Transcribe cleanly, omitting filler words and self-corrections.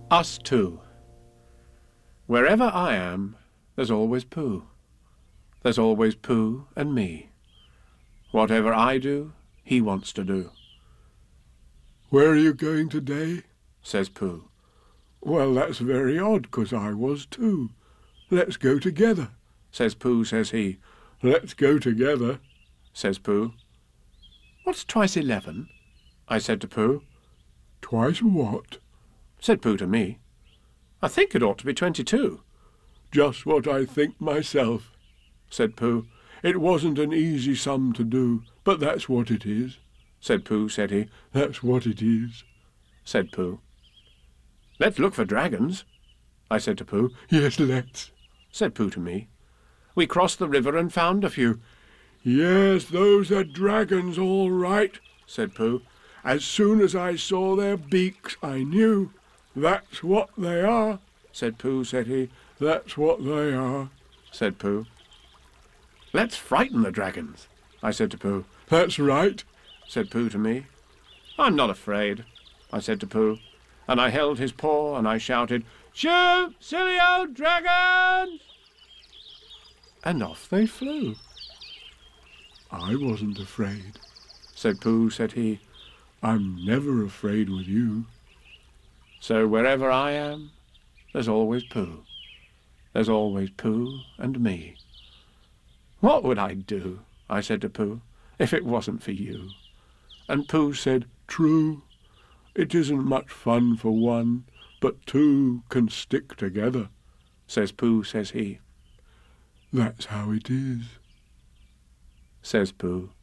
Us two. Wherever I am, there's always Pooh. There's always Pooh and me. Whatever I do, he wants to do. "Where are you going today?" says Pooh. "Well, that's very odd, 'cause I was too. Let's go together." Says Pooh, says he. "Let's go together," says Pooh. What's twice 11? I said to Pooh. "Twice what?" Said Pooh to me. I think it ought to be 22. "Just what I think myself," said Pooh. "It wasn't an easy sum to do, but that's what it is." Said Pooh, said he. "That's what it is," said Pooh. Let's look for dragons, I said to Pooh. "Yes, let's," said Pooh to me. We crossed the river and found a few. "Yes, those are dragons all right," said Pooh. "As soon as I saw their beaks, I knew. That's what they are," said Pooh, said he. "That's what they are," said Pooh. Let's frighten the dragons, I said to Pooh. "That's right," said Pooh to me. I'm not afraid, I said to Pooh, and I held his paw and I shouted, "Shoo, silly old dragons!" And off they flew. "I wasn't afraid," said Pooh, said he. "I'm never afraid with you." So wherever I am, there's always Pooh. There's always Pooh and me. What would I do, I said to Pooh, if it wasn't for you? And Pooh said, "True, it isn't much fun for one, but two can stick together." Says Pooh, says he. "That's how it is," says Pooh.